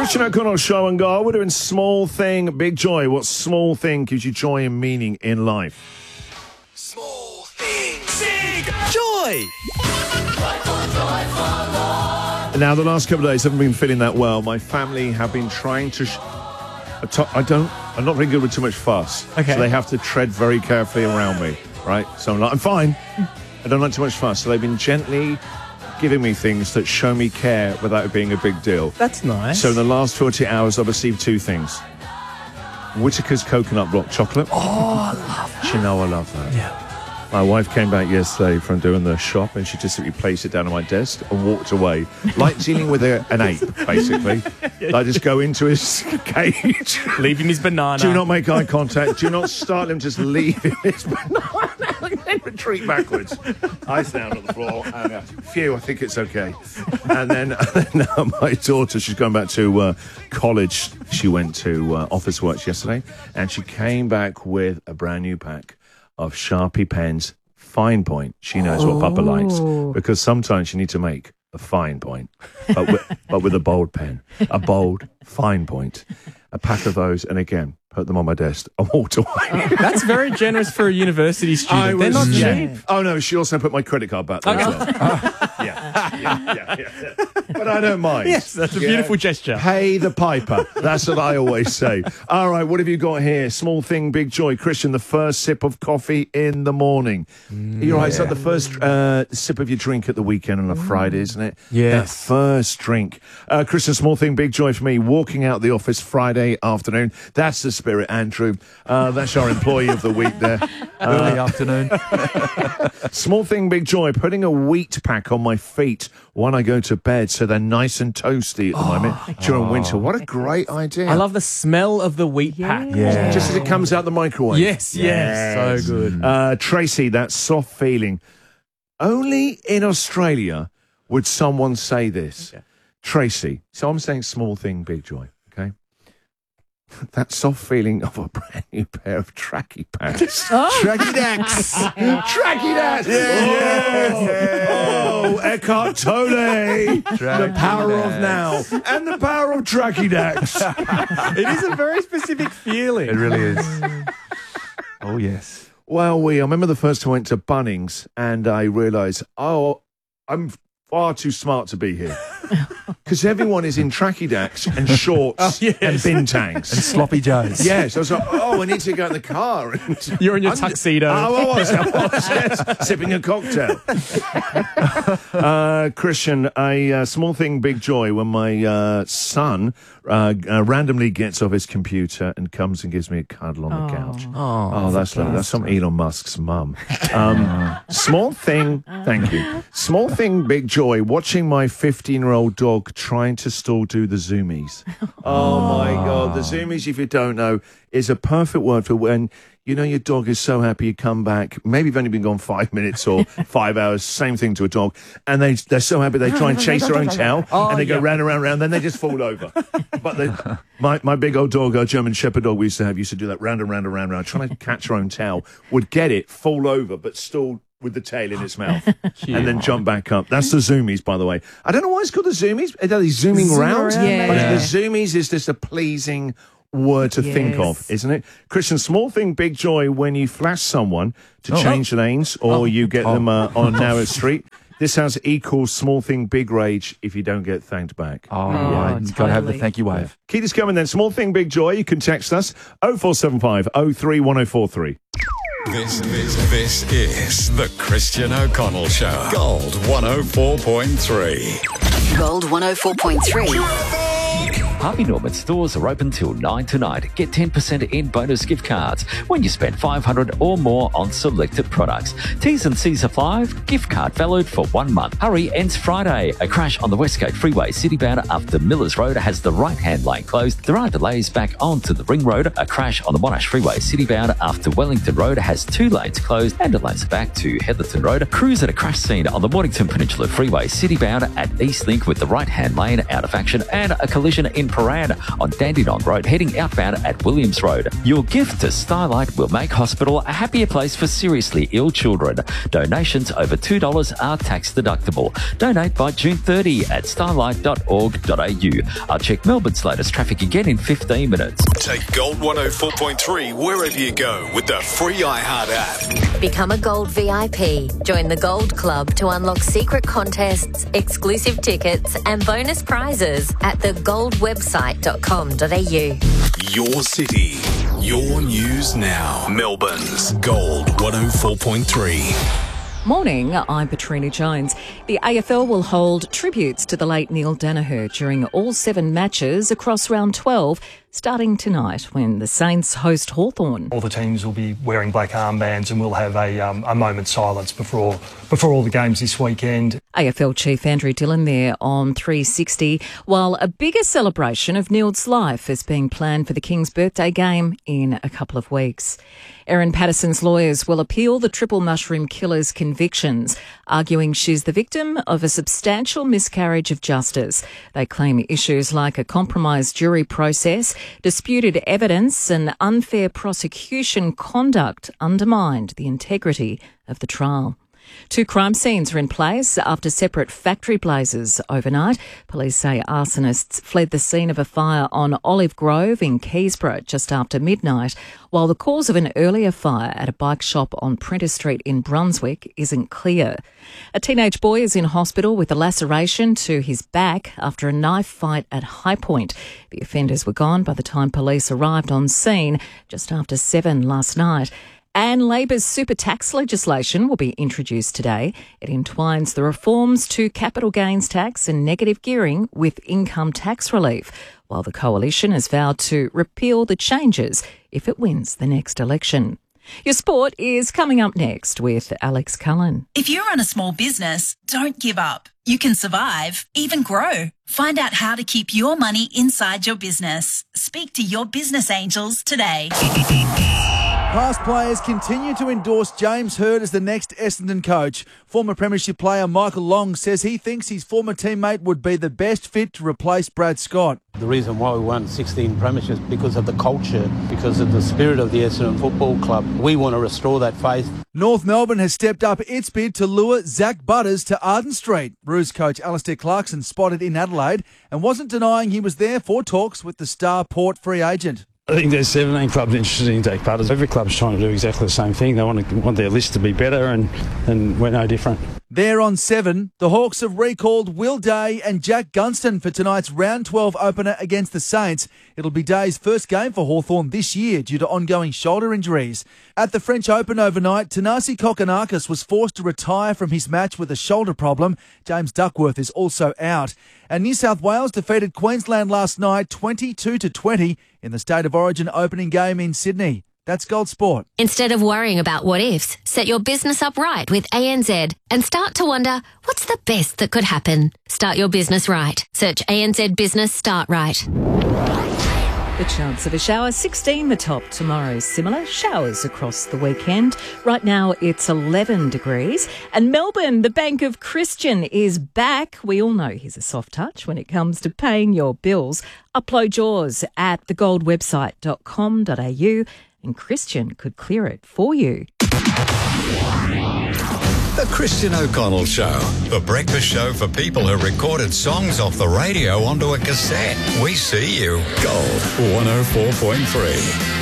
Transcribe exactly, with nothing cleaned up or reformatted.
Christian O'Connell Show and Go. We're doing small thing, big joy. What small thing gives you joy and meaning in life? Small thing, big joy. Now, the last couple of days haven't been feeling that well. My family have been trying to... Sh- I don't... I'm not very good with too much fuss. Okay. So they have to tread very carefully around me, right? So I'm like, I'm fine. I don't like too much fuss. So they've been gently giving me things that show me care without it being a big deal. That's nice. So in the last forty-eight hours, I've received two things. Whittaker's Coconut Block Chocolate. Oh, I love that. You know I love that. Yeah. My wife came back yesterday from doing the shop and she just simply placed it down on my desk and walked away. Like dealing with a, an ape, basically. I just go into his cage. Leave him his banana. Do not make eye contact. Do not startle him. Just leave him his banana. And then retreat backwards. Eyes down on the floor. And, uh, phew, I think it's okay. And then, and then uh, my daughter, she's going back to uh, college. She went to uh, office work yesterday. And she came back with a brand new pack of Sharpie pens, fine point. She knows what Papa likes, because sometimes you need to make a fine point, but with, but with a bold pen, a bold fine point. A pack of those, and again, put them on my desk and walked away. That's very generous for a university student. I They're not was- cheap. yeah. Oh no, she also put my credit card back there as well. yeah, yeah, yeah, yeah, yeah. But I don't mind. Yes, that's a Yeah. beautiful gesture. Pay the piper. That's what I always say. All right, what have you got here? Small thing, big joy. Christian, the first sip of coffee in the morning. Mm, You're right, it's like the first uh, sip of your drink at the weekend on a Friday, isn't it? Yes. That first drink. Uh, Christian, small thing, big joy for me. Walking out the office Friday afternoon. That's the spirit, Andrew. Uh, that's our employee of the week there. Early afternoon. Small thing, big joy. Putting a wheat pack on my feet when I go to bed so they're nice and toasty at the moment during winter. What a great idea. I love the smell of the wheat pack. Yeah. Just as it comes out the microwave. Yes, yes. So good. Uh, Tracy, that soft feeling. Only in Australia would someone say this. Yeah. Tracy, so I'm saying small thing, big joy, okay? That soft feeling of a brand new pair of tracky pants. Tracky Dax. Tracky Dax. Yes. Oh, Eckhart Tolle. The power of now. And the power of Tracky Dax. It is a very specific feeling. It really is. Oh, yes. Well, we, I remember the first time I went to Bunnings and I realised, oh, I'm far too smart to be here. Because everyone is in tracky dacks and shorts Oh, yes. and bintangs. And sloppy joes. Yes, I was like, oh, I need to go in the car. And You're in your I'm- tuxedo. Oh, I was, I was, yes, sipping a cocktail. uh, Christian, a uh, small thing, big joy when my uh, son uh, uh, randomly gets off his computer and comes and gives me a cuddle on the couch. Oh, Oh, that's lovely. That's from Elon Musk's mum. Um, small thing, thank you. Small thing, big joy. Watching my fifteen-year-old dog trying to still do the zoomies. Oh, my God. The zoomies, if you don't know, is a perfect word for when, you know, your dog is so happy you come back. Maybe you've only been gone five minutes or five hours. Same thing to a dog. And they, they're so happy they try and chase their own tail. Oh, and they go yeah. round and round and round. Then they just fall over. But they, my, my big old dog, our German Shepherd dog we used to have, used to do that round and round and round and round, trying to catch her own tail. Would get it, fall over, but still with the tail in its mouth. And then jump back up. That's the zoomies, by the way. I don't know why it's called the zoomies. Are they zooming Zoom around? around, Yeah. But yeah. the zoomies is just a pleasing word to think of, Yes. isn't it? Christian, small thing, big joy when you flash someone to Oh. change lanes or you get Oh. them uh, on a narrow street. This has equals small thing, big rage if you don't get thanked back. Oh, Yeah, right. You've got to have the totally. thank you wave. Keep this coming then. Small thing, big joy. You can text us oh four seven five oh three one oh four three. This, this, this is the Christian O'Connell Show. Gold one oh four point three. Gold one oh four point three. Harvey Norman stores are open till nine tonight. Get ten percent in bonus gift cards when you spend five hundred dollars or more on selected products. T's and C's apply. Gift card valid for one month. Hurry ends Friday. A crash on the Westgate Freeway citybound after Millers Road has the right-hand lane closed. There are delays back onto the Ring Road. A crash on the Monash Freeway citybound after Wellington Road has two lanes closed and delays back to Heatherton Road. Crews at a crash scene on the Mornington Peninsula Freeway citybound at Eastlink with the right-hand lane out of action and a collision in Paran on Dandenong Road, heading outbound at Williams Road. Your gift to Starlight will make hospital a happier place for seriously ill children. Donations over two dollars are tax deductible. Donate by June thirtieth at starlight dot org dot a u. I'll check Melbourne's latest traffic again in fifteen minutes. Take Gold one oh four point three wherever you go with the free iHeart app. Become a Gold V I P. Join the Gold Club to unlock secret contests, exclusive tickets and bonus prizes at the gold website dot com dot a u. Your city, your news now. Melbourne's Gold one oh four point three. Morning, I'm Patrina Jones. The A F L will hold tributes to the late Neil Daniher during all seven matches across round twelve, starting tonight when the Saints host Hawthorn. All the teams will be wearing black armbands and we'll have a, um, a moment's silence before before all the games this weekend. A F L Chief Andrew Dillon there on three sixty, while a bigger celebration of Neil's life is being planned for the King's birthday game in a couple of weeks. Erin Patterson's lawyers will appeal the triple mushroom killer's convictions, arguing she's the victim of a substantial miscarriage of justice. They claim issues like a compromised jury process, disputed evidence and unfair prosecution conduct undermined the integrity of the trial. Two crime scenes are in place after separate factory blazes overnight. Police say arsonists fled the scene of a fire on Olive Grove in Keysborough just after midnight, while the cause of an earlier fire at a bike shop on Prentice Street in Brunswick isn't clear. A teenage boy is in hospital with a laceration to his back after a knife fight at High Point. The offenders were gone by the time police arrived on scene just after seven last night. And Labor's super tax legislation will be introduced today. It entwines the reforms to capital gains tax and negative gearing with income tax relief, while the coalition has vowed to repeal the changes if it wins the next election. Your sport is coming up next with Alex Cullen. If you run a small business, don't give up. You can survive, even grow. Find out how to keep your money inside your business. Speak to your business angels today. Past players continue to endorse James Hird as the next Essendon coach. Former Premiership player Michael Long says he thinks his former teammate would be the best fit to replace Brad Scott. The reason why we won sixteen premierships because of the culture, because of the spirit of the Essendon Football Club. We want to restore that faith. North Melbourne has stepped up its bid to lure Zach Butters to Arden Street. Roos coach Alistair Clarkson spotted in Adelaide and wasn't denying he was there for talks with the star Port free agent. I think there's seventeen clubs interested in Zach Butters. Every club's trying to do exactly the same thing. They want to want their list to be better, and, and we're no different. There on seven, the Hawks have recalled Will Day and Jack Gunston for tonight's round twelve opener against the Saints. It'll be Day's first game for Hawthorn this year due to ongoing shoulder injuries. At the French Open overnight, Tanasi Kokkinakis was forced to retire from his match with a shoulder problem. James Duckworth is also out. And New South Wales defeated Queensland last night twenty-two to twenty in the State of Origin opening game in Sydney. That's Gold Sport. Instead of worrying about what ifs, set your business up right with A N Z and start to wonder, what's the best that could happen? Start your business right. Search A N Z Business Start Right. The chance of a shower, sixteen the top. Tomorrow, similar showers across the weekend. Right now, it's eleven degrees. And Melbourne, the Bank of Christian, is back. We all know he's a soft touch when it comes to paying your bills. Upload yours at the gold website dot com dot a u and Christian could clear it for you. The Christian O'Connell Show, the breakfast show for people who recorded songs off the radio onto a cassette. We see you. Gold one oh four point three.